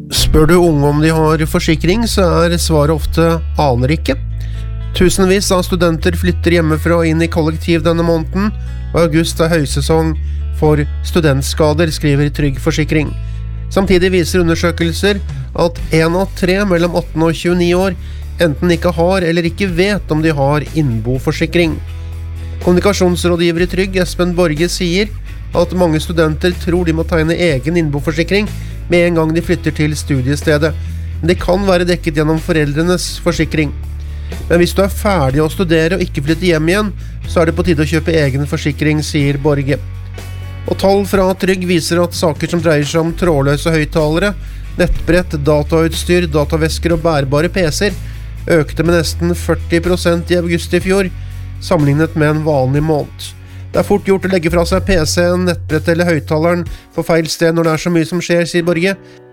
Spør du unge om de har forsikring, så svaret ofte aner ikke. Tusenvis av studenter flytter hjemmefra inn i kollektiv denne måneden, og august høysesong for studentskader, skriver Trygg Forsikring. Samtidig viser undersøkelser at 1 av 3 mellom 18 og 29 år enten ikke har eller ikke vet om de har innboforsikring. Kommunikasjonsrådgiver i Trygg, Espen Borge, sier at mange studenter tror de må tegne egen innboforsikring med en gang de flytter til studiestedet. Men det kan være dekket gjennom foreldrenes forsikring. Men hvis du ferdig å studere og ikke flytter hjem igjen, så det på tide å kjøpe egen forsikring, sier Borge. Og tall fra Trygg viser at saker som dreier seg om trådløse høyttalere, nettbrett, datautstyr, datavesker og bærbare PC-er økte med nesten 40% i august i fjor, sammenlignet med en vanlig måned. Det fort gjort å legge fra seg PC-en, nettbrett eller høyttaleren på feil sted når det så mye som skjer, sier Borge.